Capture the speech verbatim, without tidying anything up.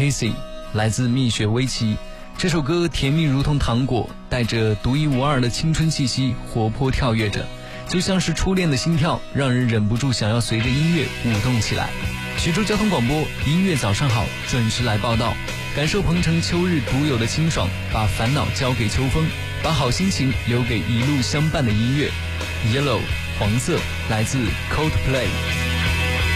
Kissy， 来自蜜雪薇琪。这首歌甜蜜如同糖果，带着独一无二的青春气息，活泼跳跃着，就像是初恋的心跳，让人忍不住想要随着音乐舞动起来。徐州交通广播音乐早上好，准时来报道，感受鹏城秋日独有的清爽，把烦恼交给秋风，把好心情留给一路相伴的音乐。 Yellow 黄色，来自 Coldplay。